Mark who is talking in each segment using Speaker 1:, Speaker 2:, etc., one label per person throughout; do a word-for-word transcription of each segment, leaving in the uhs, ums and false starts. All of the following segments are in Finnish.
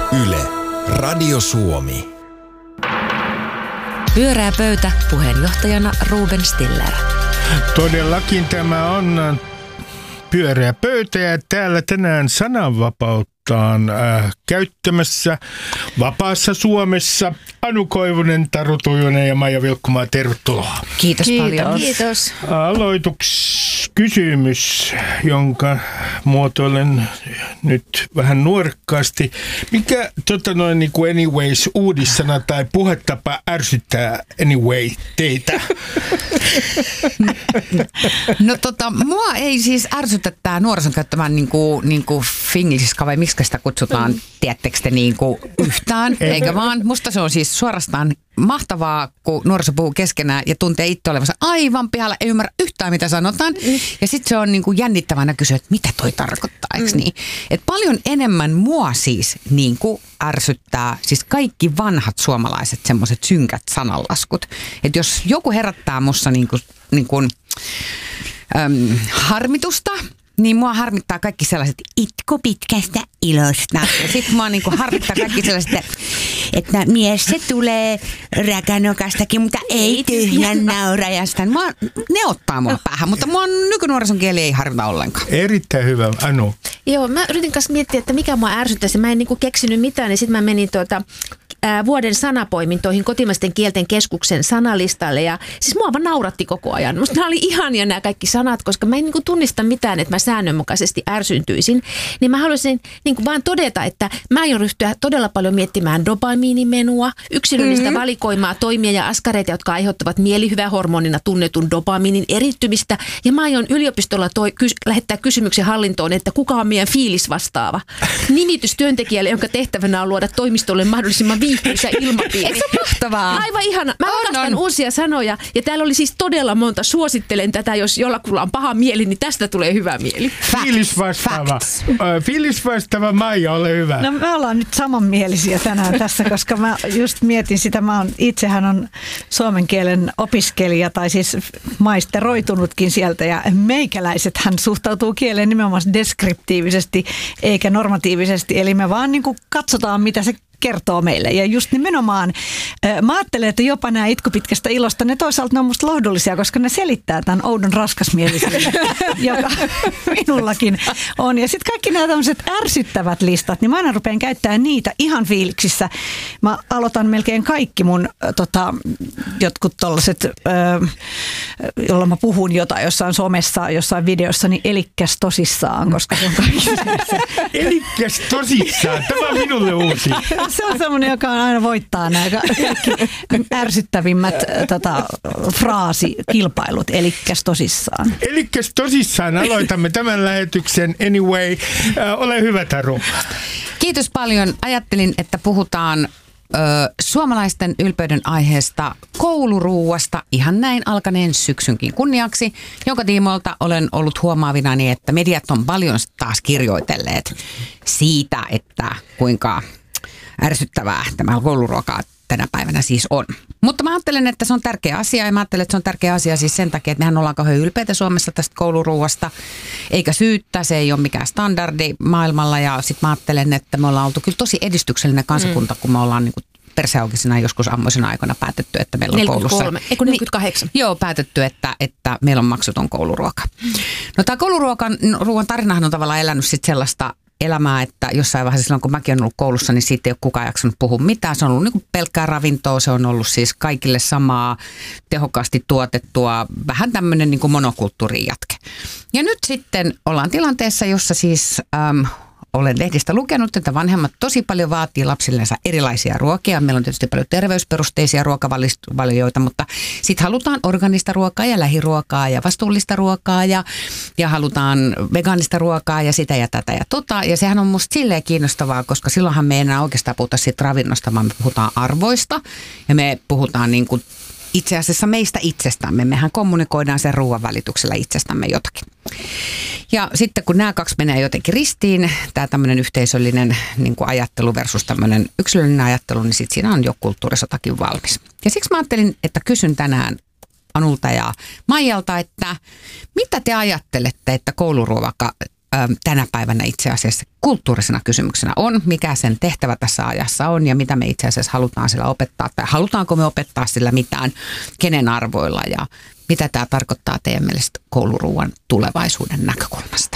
Speaker 1: Yle, Radio Suomi.
Speaker 2: Pyörää pöytä, puheenjohtajana Ruben Stiller.
Speaker 3: Todellakin tämä on pyöreä pöytä ja täällä tänään sananvapautta on äh, käyttämässä vapaassa Suomessa Anu Koivunen, Taru Tujunen ja Maija Vilkkumaa. Tervetuloa.
Speaker 2: Kiitos, Kiitos paljon.
Speaker 4: Kiitos.
Speaker 3: Aloituksi kysymys, jonka muotoilen nyt vähän nuorkkaasti. Mikä tota noin niin kuin anyways uudissana tai puhetapa ärsyttää anyway teitä?
Speaker 2: No tota, mua ei siis ärsytä tää nuorison käyttämään niinku, niinku finglisiska vai miksi sitä kutsutaan, mm. tiedättekö te niinku yhtään, eikä vaan. Musta se on siis suorastaan mahtavaa, kun nuoriso puhuu keskenään ja tuntee itse olevansa aivan pihalla, ei ymmärrä yhtään mitä sanotaan. Mm. Ja sitten se on niinku jännittävänä kysyä, että mitä toi tarkoittaa, eikö mm. niin? Et paljon enemmän mua siis niinku ärsyttää, siis kaikki vanhat suomalaiset semmoiset synkät sananlaskut. Että jos joku herättää mussa niinku, niinku, äm, harmitusta, niin mua harmittaa kaikki sellaiset itku pitkästä ilosta. Ja sit mua niinku harmittaa kaikki sellaiset, että mies se tulee räkänokastakin, mutta ei tyhjän naurajasta. Mua, ne ottaa mua päähän, mutta mua nykynuorison kieli ei harvita ollenkaan.
Speaker 3: Erittäin hyvä, Anu.
Speaker 4: Joo, mä yritin kanssa miettiä, että mikä mua ärsyttäisi. Mä en niinku keksinyt mitään, ja sitten mä menin tuota... Ää, vuoden sanapoimintoihin kotimaisten kielten keskuksen sanalistalle ja siis mua vaan nauratti koko ajan. Musta nämä oli ihania nämä kaikki sanat, koska mä en niin kuin tunnista mitään, että mä säännönmukaisesti ärsyyntyisin. Niin mä haluaisin niin kuin vaan todeta, että mä aion ryhtyä todella paljon miettimään dopamiinimenua, yksilöllistä mm-hmm. valikoimaa, toimia ja askareita, jotka aiheuttavat mielihyvähormonina tunnetun dopamiinin erittymistä. Ja mä aion yliopistolla toi, kys, lähettää kysymyksen hallintoon, että kuka on meidän fiilisvastaava. Nimitys työntekijälle, jonka tehtävänä on luoda toimistolle mahdollisimman viihtyisä ilmapiiri.
Speaker 2: Eikö se mahtavaa?
Speaker 4: Aivan ihana. Mä
Speaker 2: on,
Speaker 4: rakastan
Speaker 2: on.
Speaker 4: uusia sanoja. Ja täällä oli siis todella monta. Suosittelen tätä, jos jollakulla on paha mieli, niin tästä tulee hyvä mieli.
Speaker 3: Fiilisvastaava. Fiilisvastaava Maija, ole hyvä.
Speaker 5: No me ollaan nyt samanmielisiä tänään tässä, koska mä just mietin sitä. Mä oon, itsehän on suomen kielen opiskelija tai siis maisteroitunutkin sieltä. Ja meikäläisethän suhtautuu kieleen nimenomaan deskriptiivisesti eikä normatiivisesti. Eli me vaan niin kuin katsotaan, mitä se kertoo meille. Ja just nimenomaan, mä ajattelen, että jopa nämä itkupitkästä ilosta, ne toisaalta ne on musta lohdullisia, koska ne selittää tämän oudon raskasmielisyyden, joka minullakin on. Ja sitten kaikki nämä tämmöiset ärsyttävät listat, niin mä aina rupean käyttämään niitä ihan fiiliksissä. Mä aloitan melkein kaikki mun tota, jotkut tollaset, jolla mä puhun jotain jossain somessa, jossain videossa, niin elikkäs tosissaan, koska se on kaikki.
Speaker 3: Elikkäs tosissaan, tämä on minulle uusi.
Speaker 5: Se on semmoinen, joka aina voittaa nämä kaikki ärsyttävimmät tota, fraasikilpailut, elikkäs tosissaan.
Speaker 3: Elikkäs tosissaan aloitamme tämän lähetyksen anyway. Äh, ole hyvä, Taru.
Speaker 2: Kiitos paljon. Ajattelin, että puhutaan ö, suomalaisten ylpeyden aiheesta kouluruuasta ihan näin alkaneen syksynkin kunniaksi, jonka tiimoilta olen ollut huomaavinani, että mediat on paljon taas kirjoitelleet siitä, että kuinka ärsyttävää tämä kouluruoka tänä päivänä siis on. Mutta mä ajattelen, että se on tärkeä asia ja mä ajattelen, että se on tärkeä asia siis sen takia, että mehän ollaan kauhean ylpeitä Suomessa tästä kouluruuasta, eikä syyttä, se ei ole mikään standardi maailmalla ja sit mä ajattelen, että me ollaan oltu kyllä tosi edistyksellinen kansakunta, mm. kun me ollaan niin kuin perseaukisena joskus ammoisena aikana päätetty, että meillä on
Speaker 4: neljäkymmentäkolme,
Speaker 2: koulussa...
Speaker 4: eikö neljäkymmentäkahdeksan?
Speaker 2: Joo, päätetty, että, että meillä on maksuton kouluruoka. No tämä kouluruokan ruoan tarinahan on tavallaan elänyt sit sellaista elämää, että jossain vaiheessa silloin, kun mäkin olen ollut koulussa, niin siitä ei ole kukaan jaksanut puhua mitään. Se on ollut niin kuin pelkkää ravintoa, se on ollut siis kaikille samaa tehokkaasti tuotettua, vähän tämmöinen niin kuin monokulttuurin jatke. Ja nyt sitten ollaan tilanteessa, jossa siis... Äm, olen lehdistä lukenut, että vanhemmat tosi paljon vaatii lapsillensa erilaisia ruokia. Meillä on tietysti paljon terveysperusteisia ruokavalioita, mutta sitten halutaan organista ruokaa ja lähiruokaa ja vastuullista ruokaa ja, ja halutaan vegaanista ruokaa ja sitä ja tätä ja tota. Ja sehän on musta silleen kiinnostavaa, koska silloinhan me ei enää oikeastaan puhuta siitä ravinnosta, vaan me puhutaan arvoista ja me puhutaan niin kuin itse asiassa meistä itsestämme. Mehän kommunikoidaan sen ruoan välityksellä itsestämme jotakin. Ja sitten kun nämä kaksi menee jotenkin ristiin, tämä tämmöinen yhteisöllinen niin kuin ajattelu versus tämmöinen yksilöllinen ajattelu, niin sitten siinä on jo kulttuurisotakin valmis. Ja siksi mä ajattelin, että kysyn tänään Anulta ja Maijalta, että mitä te ajattelette, että kouluruoka tänä päivänä itse asiassa kulttuurisena kysymyksenä on, mikä sen tehtävä tässä ajassa on ja mitä me itse asiassa halutaan sillä opettaa tai halutaanko me opettaa sillä mitään, kenen arvoilla ja mitä tämä tarkoittaa teidän mielestä kouluruuan tulevaisuuden näkökulmasta.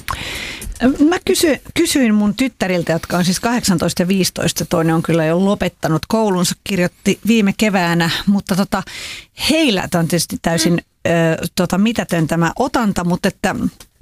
Speaker 5: Mä kysyin, kysyin mun tyttäriltä, jotka on siis kahdeksantoista ja viisitoista, toinen on kyllä jo lopettanut koulunsa, kirjoitti viime keväänä, mutta tota, heillä on tietysti täysin ö, tota, mitätön tämä otanta, mutta että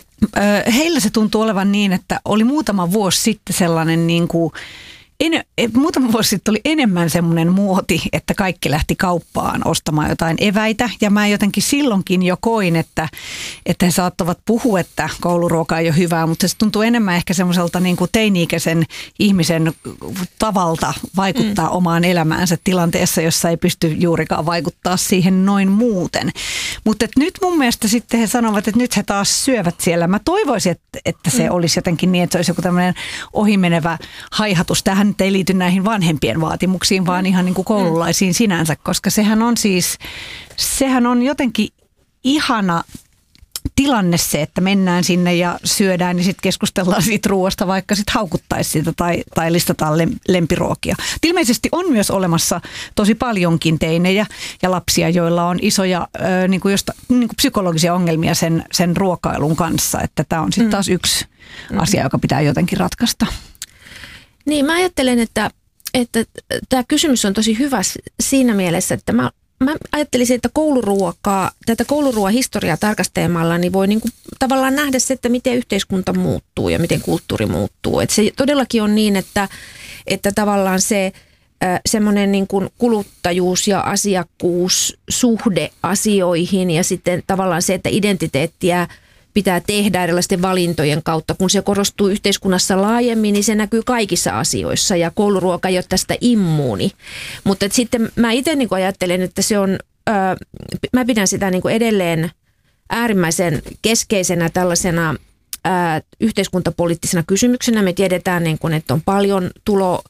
Speaker 5: ö, heillä se tuntuu olevan niin, että oli muutama vuosi sitten sellainen niin kuin En, muutama vuosi sitten oli enemmän semmoinen muoti, että kaikki lähti kauppaan ostamaan jotain eväitä. Ja mä jotenkin silloinkin jo koin, että, että he saattavat puhua, että kouluruoka ei ole hyvää, mutta se tuntuu enemmän ehkä semmoiselta niin kuin teini-ikäisen ihmisen tavalta vaikuttaa mm. omaan elämäänsä tilanteessa, jossa ei pysty juurikaan vaikuttaa siihen noin muuten. Mutta nyt mun mielestä sitten he sanovat, että nyt he taas syövät siellä. Mä toivoisin, että, että se mm. olisi jotenkin niin, että se olisi joku tämmöinen ohimenevä haihatus. Tähän ei liity näihin vanhempien vaatimuksiin, vaan ihan niin kuin koululaisiin sinänsä, koska sehän on siis, sehän on jotenkin ihana tilanne se, että mennään sinne ja syödään ja sitten keskustellaan siitä ruoasta, vaikka sitten haukuttaisi sitä tai, tai listataan lempiruokia. Ilmeisesti on myös olemassa tosi paljonkin teinejä ja lapsia, joilla on isoja ö, niin kuin josta, niin kuin psykologisia ongelmia sen, sen ruokailun kanssa, että tämä on sitten taas yksi mm. asia, joka pitää jotenkin ratkaista.
Speaker 4: Niin, mä ajattelen, että, että tämä kysymys on tosi hyvä siinä mielessä, että mä, mä ajattelisin, että kouluruokaa, tätä kouluruoan historiaa tarkastelemalla, niin voi niinku tavallaan nähdä se, että miten yhteiskunta muuttuu ja miten kulttuuri muuttuu. Et se todellakin on niin, että, että tavallaan se semmoinen niin kuin kuluttajuus ja asiakkuus, suhde asioihin ja sitten tavallaan se, että identiteettiä pitää tehdä erilaisten valintojen kautta. Kun se korostuu yhteiskunnassa laajemmin, niin se näkyy kaikissa asioissa ja kouluruoka ei ole tästä immuuni. Mutta sitten mä itse niin ajattelen, että se on, ö, mä pidän sitä niin edelleen äärimmäisen keskeisenä tällaisena ö, yhteiskuntapoliittisena kysymyksenä. Me tiedetään, niin kuin, että on paljon tulo...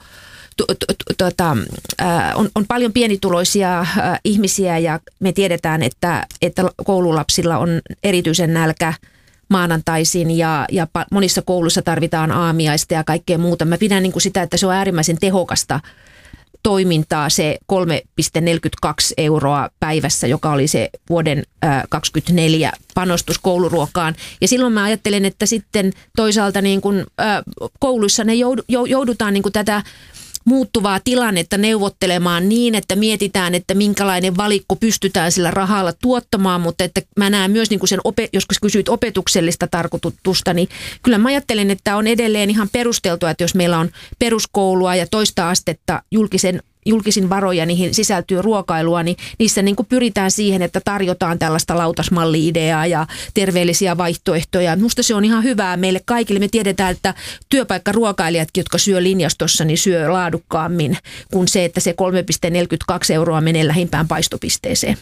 Speaker 4: Tuota, on, on paljon pienituloisia ihmisiä ja me tiedetään, että, että koululapsilla on erityisen nälkä maanantaisin ja, ja monissa kouluissa tarvitaan aamiaista ja kaikkea muuta. Mä pidän niin kuin sitä, että se on äärimmäisen tehokasta toimintaa se kolme pilkku neljäkymmentäkaksi euroa päivässä, joka oli se vuoden kaksikymmentäneljä panostus kouluruokaan. Ja silloin mä ajattelen, että sitten toisaalta niin kuin, kouluissa ne joudutaan niin kuin tätä muuttuvaa tilannetta neuvottelemaan niin, että mietitään, että minkälainen valikko pystytään sillä rahalla tuottamaan, mutta että mä näen myös niin kuin sen, jos kysyit opetuksellista tarkoitusta, niin kyllä mä ajattelen, että on edelleen ihan perusteltua, että jos meillä on peruskoulua ja toista astetta julkisen julkisin varoja, niihin sisältyy ruokailua, niin niissä niin kuin pyritään siihen, että tarjotaan tällaista lautasmalli-ideaa ja terveellisiä vaihtoehtoja. Musta se on ihan hyvää meille kaikille. Me tiedetään, että työpaikkaruokailijatkin, jotka syö linjastossa, niin syö laadukkaammin kuin se, että se kolme pilkku neljäkymmentäkaksi euroa menee lähimpään paistopisteeseen.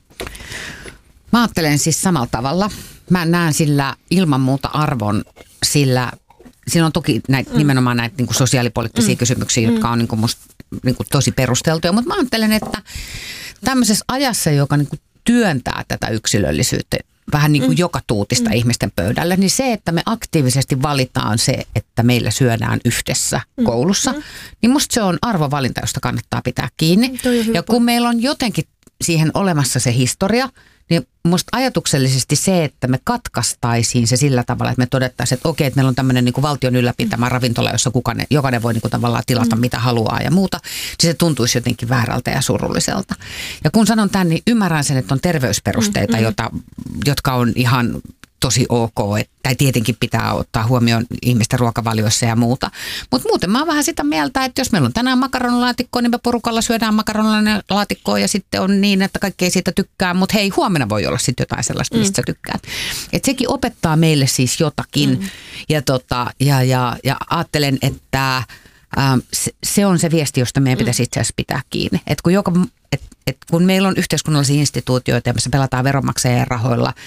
Speaker 2: Mä ajattelen siis samalla tavalla. Mä näen sillä ilman muuta arvon, sillä siinä on toki näitä, mm. nimenomaan näitä niin kuin sosiaalipoliittisia mm. kysymyksiä, jotka on niin kuin musta niin kuin tosi perusteltuja, mutta mä ajattelen, että tämmöisessä ajassa, joka niin kuin työntää tätä yksilöllisyyttä vähän niin kuin mm. joka tuutista mm. ihmisten pöydälle, niin se, että me aktiivisesti valitaan se, että meillä syödään yhdessä mm. koulussa, mm. niin musta se on arvovalinta, josta kannattaa pitää kiinni. Mm, ja kun meillä on jotenkin siihen olemassa se historia, niin musta ajatuksellisesti se, että me katkaistaisiin se sillä tavalla, että me todettaisiin, että okei, että meillä on tämmöinen niin kuin valtion ylläpitämä mm. ravintola, jossa kukaan, jokainen voi niin kuin tavallaan tilata mm. mitä haluaa ja muuta, niin se tuntuisi jotenkin väärältä ja surulliselta. Ja kun sanon tämän, niin ymmärrän sen, että on terveysperusteita, mm. jota, jotka on ihan tosi ok, että tietenkin pitää ottaa huomioon ihmisten ruokavalioissa ja muuta. Mutta muuten mä oon vähän sitä mieltä, että jos meillä on tänään makaronilaatikkoa, niin me porukalla syödään makaronilaatikkoa ja sitten on niin, että kaikki ei siitä tykkää, mutta hei, huomenna voi olla sitten jotain sellaista, mistä mm. sä tykkäät. Että sekin opettaa meille siis jotakin mm. ja, tota, ja, ja, ja ajattelen, että ähm, se, se on se viesti, josta meidän pitäisi itse asiassa pitää kiinni. Että kun joka... Et, et kun meillä on yhteiskunnallisia instituutioita ja missä pelataan veronmaksajien rahoilla,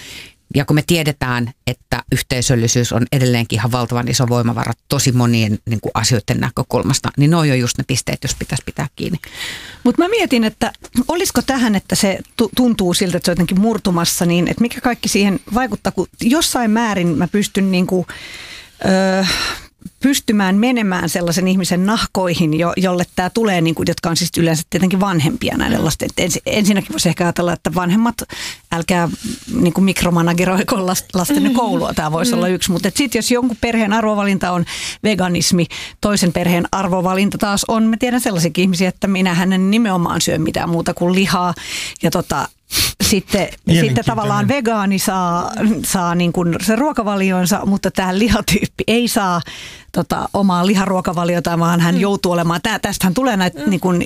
Speaker 2: Ja kun me tiedetään, että yhteisöllisyys on edelleenkin ihan valtavan iso voimavara tosi monien niin kuin asioiden näkökulmasta, niin ne on jo just ne pisteet, jos pitäisi pitää kiinni.
Speaker 5: Mutta mä mietin, että olisiko tähän, että se tuntuu siltä, että se on jotenkin murtumassa, niin että mikä kaikki siihen vaikuttaa, kun jossain määrin mä pystyn niin kuin, öö, pystymään menemään sellaisen ihmisen nahkoihin, jo, jolle tämä tulee, niin kuin, jotka on siis yleensä tietenkin vanhempia näiden lasten. Ens, ensinnäkin voisi ehkä ajatella, että vanhemmat, älkää niin kuin mikromanageroiko lastenne koulua, tämä voisi olla yksi. Mutta sitten jos jonkun perheen arvovalinta on veganismi, toisen perheen arvovalinta taas on, mä tiedän sellaisiakin ihmisiä, että minähän en nimenomaan syö mitään muuta kuin lihaa ja tota, Sitten, sitten tavallaan vegaani saa, saa niin kuin se ruokavalionsa, mutta tämä lihatyyppi ei saa tota, omaa liharuokavaliota, vaan hän joutuu olemaan. Tää, tästähän tulee näitä mm. niin kuin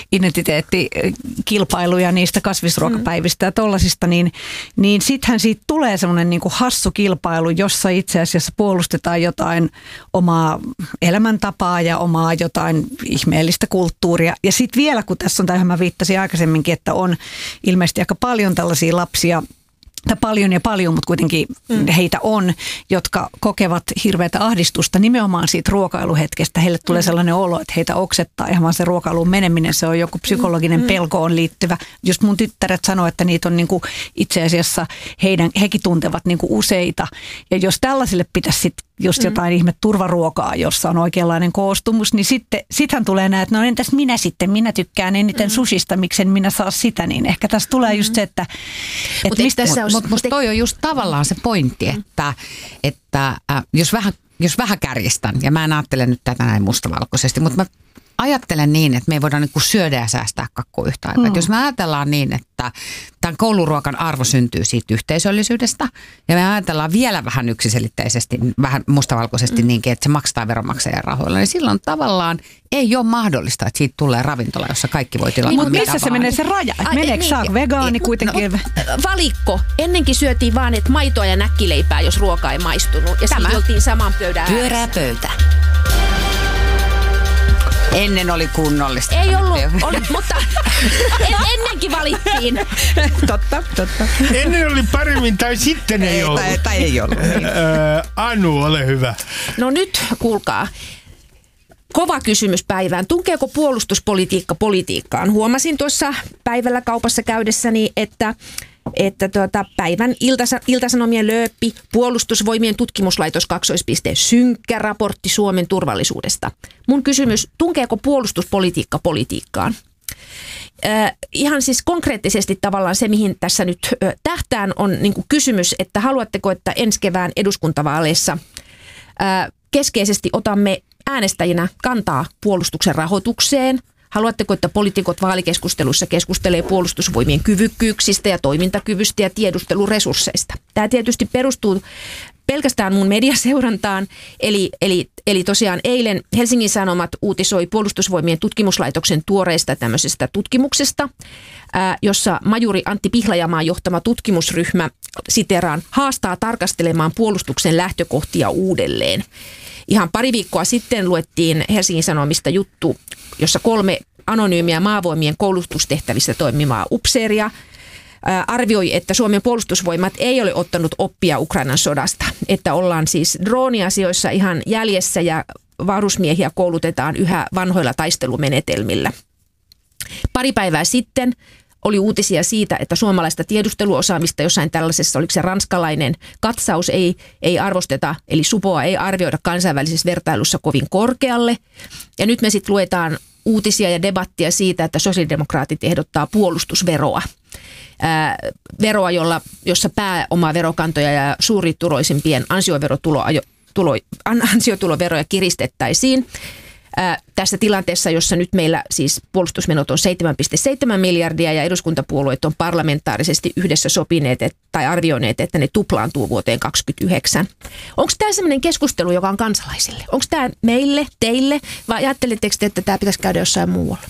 Speaker 5: identiteettikilpailuja niistä kasvisruokapäivistä ja tollasista, niin, niin sittenhän siitä tulee semmoinen niin kuin hassu kilpailu, jossa itse asiassa puolustetaan jotain omaa elämäntapaa ja omaa jotain ihmeellistä kulttuuria. Ja sitten vielä, kun tässä on tämä, mä viittasin aikaisemminkin, että on ilmeisesti aika paljon tällaisia lapsia, tai paljon ja paljon, mutta kuitenkin mm. heitä on, jotka kokevat hirveätä ahdistusta nimenomaan siitä ruokailuhetkestä. Heille tulee mm. sellainen olo, että heitä oksettaa ihan vaan se ruokailuun meneminen. Se on joku psykologinen mm. pelkoon liittyvä. Just mun tyttäret sanoo, että niitä on niinku itse asiassa, heidän, hekin tuntevat niinku useita. Ja jos tällaisille pitäisi sitten just mm. jotain ihme turvaruokaa, jossa on oikeanlainen koostumus, niin sitten sittenhän tulee näin, että no entäs minä sitten, minä tykkään eniten mm. sushista, miksen minä saa sitä, niin ehkä tässä tulee mm. just se, että...
Speaker 2: Mutta mut, mut, mut toi on just tavallaan se pointti, että, että äh, jos, vähän, jos vähän kärjistän, ja mä en ajattele nyt tätä näin mustavalkoisesti, mutta mä ajattelen niin, että me ei voida niinku syödä ja säästää kakkua yhtä aikaa. Mm. Jos me ajatellaan niin, että tämän kouluruokan arvo syntyy siitä yhteisöllisyydestä, ja me ajatellaan vielä vähän yksiselitteisesti, vähän mustavalkoisesti mm. niinkin, että se maksaa veronmaksajan rahoilla, niin silloin tavallaan ei ole mahdollista, että siitä tulee ravintola, jossa kaikki voi tilata.
Speaker 5: Mutta missä se menee se raja? Ai, meneekö niin, saa vegaani no, kuitenkin?
Speaker 4: No, valikko. Ennenkin syötiin vaan, että maitoa ja näkkileipää, jos ruoka ei maistunut. Ja sitten oltiin saman pöydän
Speaker 2: Pyörää pöytä. Ennen oli kunnollista.
Speaker 4: Ei ollut, oli, mutta en, ennenkin valittiin.
Speaker 2: Totta, totta.
Speaker 3: Ennen oli paremmin tai sitten ei, ei ollut.
Speaker 2: Tai, tai ei ollut. Niin.
Speaker 3: Öö, Anu, ole hyvä.
Speaker 4: No nyt, kuulkaa. Kova kysymys päivään. Tunkeeko puolustuspolitiikka politiikkaan? Huomasin tuossa päivällä kaupassa käydessäni, että että tuota, päivän iltasa, iltasanomien lööppi, puolustusvoimien tutkimuslaitos kaksoispiste, synkkä raportti Suomen turvallisuudesta. Mun kysymys, tunkeeko puolustuspolitiikka politiikkaan? Äh, ihan siis konkreettisesti tavallaan se, mihin tässä nyt äh, tähtään, on niin kuin kysymys, että haluatteko, että ensi kevään eduskuntavaaleissa äh, keskeisesti otamme äänestäjinä kantaa puolustuksen rahoitukseen. Haluatteko, että poliitikot vaalikeskustelussa keskustelee puolustusvoimien kyvykkyyksistä ja toimintakyvystä ja tiedusteluresursseista? Tämä tietysti perustuu pelkästään mun mediaseurantaan, eli, eli, eli tosiaan eilen Helsingin Sanomat uutisoi puolustusvoimien tutkimuslaitoksen tuoreista tämmöisestä tutkimuksesta, ää, jossa majuri Antti Pihlajamaan johtama tutkimusryhmä, siteraan, haastaa tarkastelemaan puolustuksen lähtökohtia uudelleen. Ihan pari viikkoa sitten luettiin Helsingin Sanomista juttu, jossa kolme anonyymiä maavoimien koulutustehtävissä toimivaa upseeria ää, arvioi, että Suomen puolustusvoimat ei ole ottanut oppia Ukrainan sodasta. Että ollaan siis drooniasioissa ihan jäljessä ja varusmiehiä koulutetaan yhä vanhoilla taistelumenetelmillä. Pari päivää sitten oli uutisia siitä, että suomalaista tiedusteluosaamista jossain tällaisessa, oliko se ranskalainen katsaus, ei, ei arvosteta, eli supoa ei arvioida kansainvälisessä vertailussa kovin korkealle. Ja nyt me sitten luetaan uutisia ja debattia siitä, että sosiaalidemokraatit ehdottaa puolustusveroa. Ää, veroa, jolla, jossa pääomaverokantoja ja suurituloisimpien ansioverotulo, tulo, ansiotuloveroja kiristettäisiin. Ää, tässä tilanteessa, jossa nyt meillä siis puolustusmenot on seitsemän pilkku seitsemän miljardia ja eduskuntapuolueet on parlamentaarisesti yhdessä sopineet et, tai arvioineet, että ne tuplaantuu vuoteen kaksikymmentäyhdeksän. Onko tämä sellainen keskustelu, joka on kansalaisille? Onko tämä meille, teille vai ajatteletteko te, että tämä pitäisi käydä jossain muualla?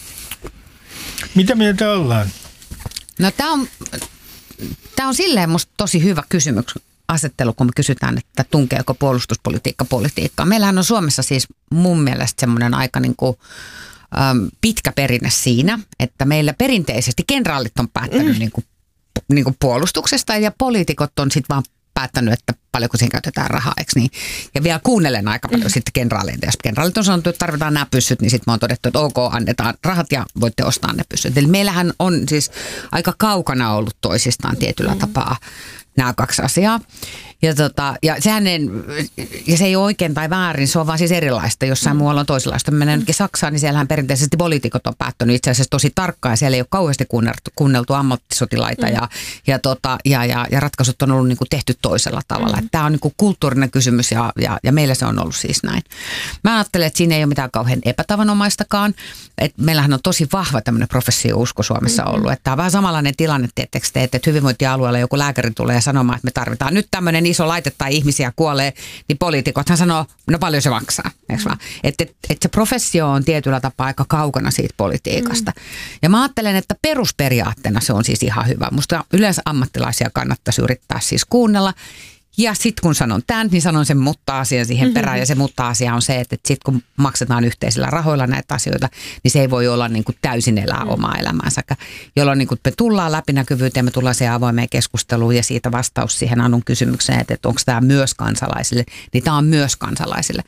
Speaker 3: Mitä mieltä ollaan?
Speaker 2: No tämä on, tämä on silleen musta tosi hyvä kysymys. Asettelu, kun me kysytään, että tunkeeko puolustuspolitiikka politiikkaa. Meillähän on Suomessa siis mun mielestä semmoinen aika niin kuin, äm, pitkä perinne siinä, että meillä perinteisesti kenraalit on päättänyt mm. niin kuin niin kuin puolustuksesta ja poliitikot on sitten vaan päättänyt, että paljonko siihen käytetään rahaa, eikö niin? Ja vielä kuunnellen aika paljon mm. sitten kenraaleita. Jos kenraalit on sanottu, että tarvitaan nämä pyssyt, niin sitten mä oon todettu, että ok, annetaan rahat ja voitte ostaa ne pyssyt. Eli meillähän on siis aika kaukana ollut toisistaan tietyllä mm. tapaa nämä kaksi asiaa. Ja, tota, ja, sehän ei, ja se ei ole oikein tai väärin, se on vaan siis erilaista. Jossain mm. muualla on toisenlaista. Mennään mm. Saksaan, niin siellähän perinteisesti poliitikot on päättänyt itse asiassa tosi tarkkaan. Ja siellä ei ole kauheasti kuunneltu, kuunneltu ammattisotilaita mm. ja, ja, tota, ja, ja, ja ratkaisut on ollut niin kuin tehty toisella tavalla. Mm. Tämä on niin kuin kulttuurinen kysymys ja, ja, ja meillä se on ollut siis näin. Mä ajattelen, että siinä ei ole mitään kauhean epätavanomaistakaan. Et meillähän on tosi vahva tämmöinen professio-usko Suomessa ollut. Mm. Että tämä on vähän samanlainen tilanne, tiettekö te, että hyvinvointialueella joku lääkäri tulee sanomaan, että me tarvitaan nyt tämmöinen iso laite tai ihmisiä kuolee, niin poliitikothan sanoo, no paljon se maksaa. Mm. Että et, et se professio on tietyllä tapaa aika kaukana siitä politiikasta. Mm. Ja mä ajattelen, että perusperiaatteena se on siis ihan hyvä. Musta yleensä ammattilaisia kannattaisi yrittää siis kuunnella. Ja sitten kun sanon tämän, niin sanon sen mutta-asian siihen mm-hmm. perään. Ja se mutta-asia on se, että sitten kun maksetaan yhteisillä rahoilla näitä asioita, niin se ei voi olla niin kuin täysin elää omaa elämäänsä. Jolloin niin kuin me tullaan läpinäkyvyyteen, me tullaan siihen avoimeen keskusteluun ja siitä vastaus siihen Anun kysymykseen, että, että onko tämä myös kansalaisille, niin tämä on myös kansalaisille.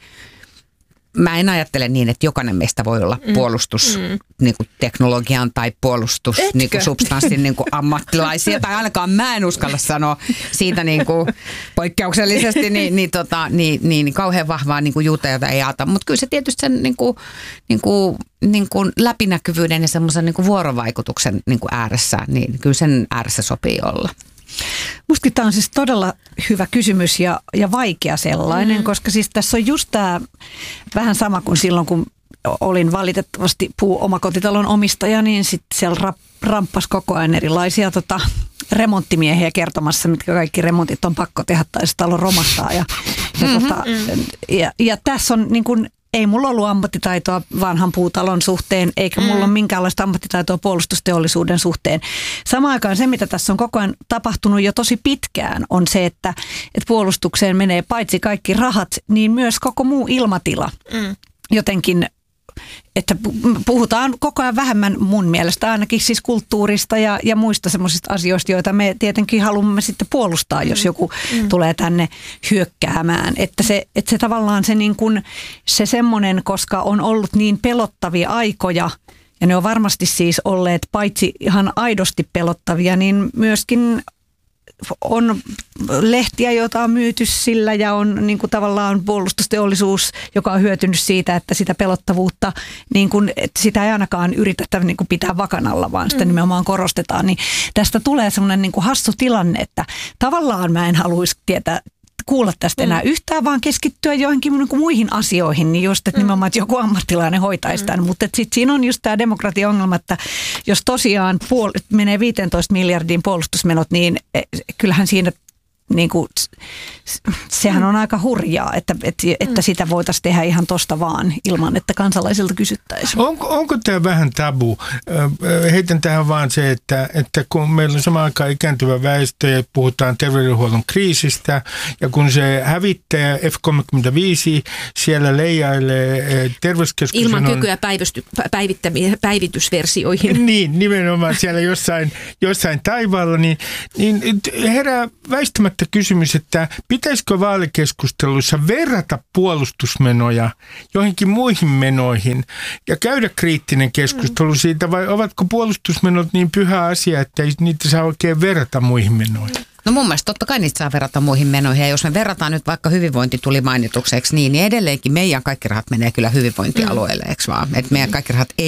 Speaker 2: Mä en ajattele niin, että jokainen meistä voi olla puolustus mm. niin kuin teknologian tai puolustus niin kuin substanssin niin kuin ammattilaisia. Tai ainakaan mä en uskalla sanoa siitä niin kuin poikkeuksellisesti niin, niin, tota, niin, niin, niin kauhean vahvaa niin kuin juuta, jota ei aata. Mutta kyllä se tietysti sen niin kuin, niin kuin, niin kuin läpinäkyvyyden ja semmoisen niin kuin vuorovaikutuksen niin kuin ääressä, niin kyllä sen ääressä sopii olla.
Speaker 5: Mustakin tämä on siis todella hyvä kysymys ja, ja vaikea sellainen, mm. koska siis tässä on just tämä vähän sama kuin silloin, kun olin valitettavasti puu-omakotitalon omistaja, niin sitten siellä rap, ramppas koko ajan erilaisia tota, remonttimiehiä kertomassa, mitkä kaikki remontit on pakko tehdä tai se talo romahtaa. Ja, ja, mm-hmm, tota, mm. ja, ja tässä on niin kuin, ei mulla ollut ammattitaitoa vanhan puutalon suhteen, eikä mulla mm. ole minkäänlaista ammattitaitoa puolustusteollisuuden suhteen. Samaan aikaan se, mitä tässä on koko ajan tapahtunut jo tosi pitkään, on se, että, että puolustukseen menee paitsi kaikki rahat, niin myös koko muu ilmatila. Mm. Jotenkin, että puhutaan koko ajan vähemmän mun mielestä ainakin siis kulttuurista ja, ja muista semmoisista asioista, joita me tietenkin haluamme sitten puolustaa, jos joku mm. tulee tänne hyökkäämään. Että se, että se tavallaan se, niin kuin, se semmoinen, koska on ollut niin pelottavia aikoja, ja ne on varmasti siis olleet paitsi ihan aidosti pelottavia, niin myöskin on lehtiä, joita on myyty sillä ja on niin kuin tavallaan puolustusteollisuus, joka on hyötynyt siitä, että sitä pelottavuutta, niin kuin, että sitä ei ainakaan yritetä niin kuin pitää vakanalla, vaan sitä mm. nimenomaan korostetaan. Niin tästä tulee semmoinen niin kuin hassu tilanne, että tavallaan mä en haluaisi tietää, kuulla tästä enää mm. yhtään, vaan keskittyä joihinkin niin kuin muihin asioihin, niin just, että mm. nimenomaan että joku ammattilainen hoitaisi tämän. Mm. Mutta sitten siinä on just tämä demokratia-ongelma, että jos tosiaan puol- menee viisitoista miljardin puolustusmenot, niin kyllähän siinä niin kuin, sehän on aika hurjaa, että, että, että sitä voitaisiin tehdä ihan tosta vaan ilman, että kansalaisilta kysyttäisiin.
Speaker 3: Onko, onko tämä vähän tabu? Heitän tähän vaan se, että, että kun meillä on samaan aikaan ikääntyvä väestö ja puhutaan terveydenhuollon kriisistä ja kun se hävittäjä F kolmekymmentäviisi siellä leijailee terveyskeskuksen...
Speaker 4: Ilman kykyä päivitysversioihin.
Speaker 3: Niin, nimenomaan siellä jossain, jossain taivaalla, niin, niin herää väistämättä kysymys, että pitäisikö vaalikeskusteluissa verrata puolustusmenoja joihinkin muihin menoihin ja käydä kriittinen keskustelu siitä, vai ovatko puolustusmenot niin pyhä asia, että ei niitä saa oikein verrata muihin menoihin?
Speaker 2: No mun mielestä totta kai niitä saa verrata muihin menoihin. Ja jos me verrataan nyt vaikka hyvinvointi tuli mainituksi, niin, niin edelleenkin meidän kaikki rahat menee kyllä hyvinvointialueelle, eikö vaan? Että meidän kaikki rahat ei